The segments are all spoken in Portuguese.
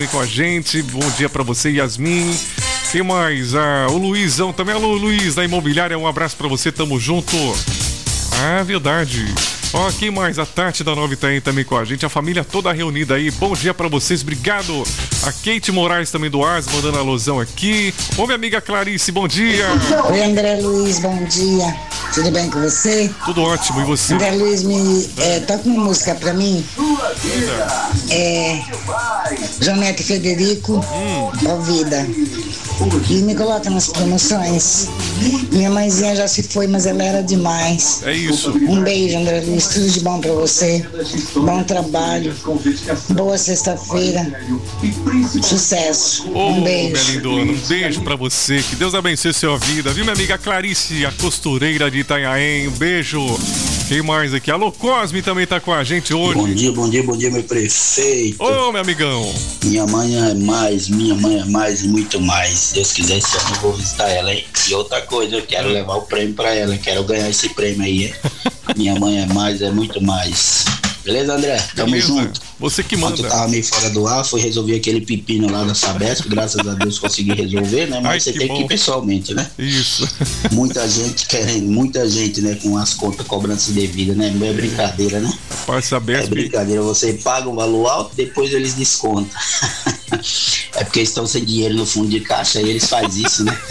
com a gente. Bom dia pra você, Yasmin. Quem mais? O Luizão também. Alô, Luiz, da Imobiliária. Um abraço pra você, tamo junto. Verdade. Quem mais? A Tati da Nova Itaém também com a gente. A família toda reunida aí. Bom dia pra vocês, obrigado. A Kate Moraes também do Ars, mandando alusão aqui. Ô, minha amiga Clarice, bom dia. Oi, André Luiz, bom dia. Tudo bem com você? Tudo ótimo, e você? André Luiz, toca uma música pra mim. Janete Federico, Ó Vida. E me coloca nas promoções. Minha mãezinha já se foi, mas ela era demais. É isso. Um beijo, André Luiz, tudo de bom pra você. Bom trabalho. Boa sexta-feira. Sucesso. Um beijo. Minha lindona, um beijo pra você. Que Deus abençoe sua vida. Viu, minha amiga Clarice, a costureira de Itanhaém? Um beijo. Quem mais aqui? Alô, Cosme também tá com a gente hoje. Bom dia, meu prefeito. Ô, meu amigão. Minha mãe é mais e muito mais. Se Deus quiser, esse ano eu vou visitar ela, hein? E outra coisa, eu quero levar o prêmio pra ela. Quero ganhar esse prêmio aí, hein? Minha mãe é muito mais. Beleza, André? Tamo junto. Você que manda. Enquanto eu tava meio fora do ar, fui resolver aquele pepino lá da Sabesp, graças a Deus consegui resolver, né? Mas você tem que ir pessoalmente, né? Isso. Muita gente, né, com as contas cobranças indevidas, né? Não é brincadeira, né? Sabesp. É brincadeira, você paga um valor alto, depois eles descontam. É porque eles estão sem dinheiro no fundo de caixa e eles fazem isso, né?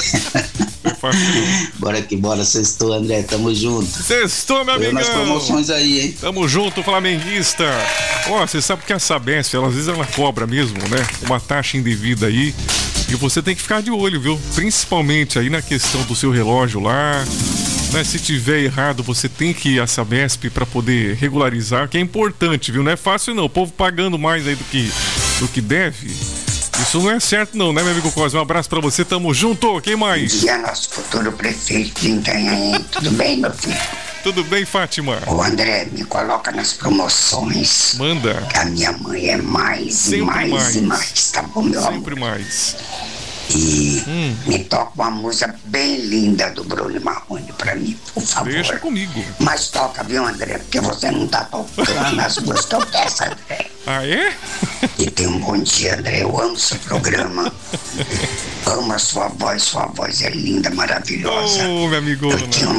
Bora que bora, sextou, André, tamo junto. Sextou, meu amigão. Nas promoções aí, hein? Tamo junto, flamenguista. Você sabe que a Sabesp, às vezes ela cobra mesmo, né? Uma taxa indevida aí. E você tem que ficar de olho, viu? Principalmente aí na questão do seu relógio lá, né? Se tiver errado, você tem que ir à Sabesp para poder regularizar, que é importante, viu? Não é fácil não, o povo pagando mais aí do que deve. Isso não é certo não, né, meu amigo Cosme? Um abraço pra você, tamo junto. Quem mais? Bom dia, nosso futuro prefeito de Itanhaém. Tudo bem, meu filho? Tudo bem, Fátima? Ô, André, me coloca nas promoções. Manda. Que a minha mãe é mais e mais, tá bom, meu amor? Sempre mais. E me toca uma música bem linda do Bruno Marrone pra mim, por favor. Deixa comigo. Mas toca, viu, André? Porque você não tá tocando as músicas que eu peço, André. É? E tem um bom dia, André. Eu amo seu programa. Amo a sua voz é linda, maravilhosa. Ô, meu amigo. Eu tenho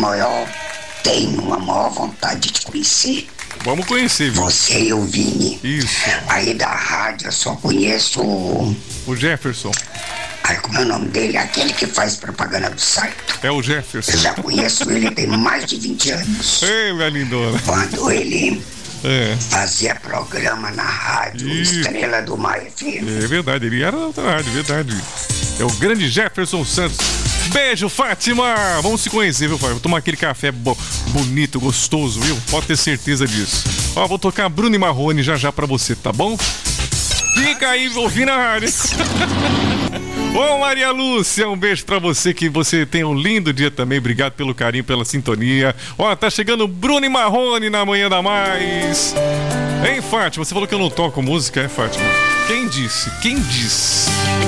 uma maior vontade de te conhecer. Vamos conhecer, viu? Você e o Vini. Isso. Aí da rádio eu só conheço o Jefferson. Aí como é o nome dele? Aquele que faz propaganda do site. É o Jefferson. Eu já conheço ele tem mais de 20 anos. Ei, minha lindona. Quando ele fazia programa na rádio, Estrela do Mar FM. É verdade, ele era da rádio, verdade. É o grande Jefferson Santos. Beijo, Fátima! Vamos se conhecer, viu, Fátima? Vou tomar aquele café bonito, gostoso, viu? Pode ter certeza disso. Vou tocar Bruno e Marrone já pra você, tá bom? Fica aí ouvindo a rádio. Ô, Maria Lúcia, um beijo pra você, que você tenha um lindo dia também. Obrigado pelo carinho, pela sintonia. Tá chegando Bruno e Marrone na Manhã da Mais. Hein, Fátima? Você falou que eu não toco música, Fátima? Quem disse?